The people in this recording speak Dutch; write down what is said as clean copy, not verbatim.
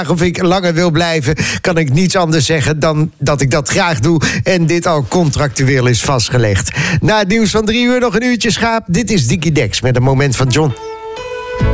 of ik langer wil blijven, kan ik niets anders zeggen dan dat ik dat graag doe en dit al contractueel is vastgelegd. Na het nieuws van 3 uur nog een uurtje schaap. Dit is Dickie Dex met een moment van John.